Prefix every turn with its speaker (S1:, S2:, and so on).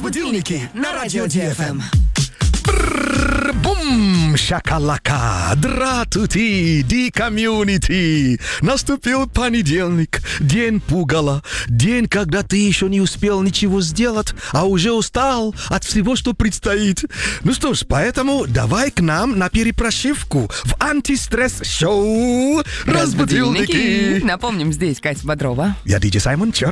S1: Разбудильники на радио ДФМ.
S2: Бум! Шакалака! Дратути! Ди комьюнити! Наступил понедельник, день пугала, день, когда ты еще не успел ничего сделать, а уже устал от всего, что предстоит. Ну что ж, поэтому давай к нам на перепрошивку в антистресс-шоу «Разбудильники».
S3: Напомним, здесь Катя Бодрова.
S2: Я диджей Саймон.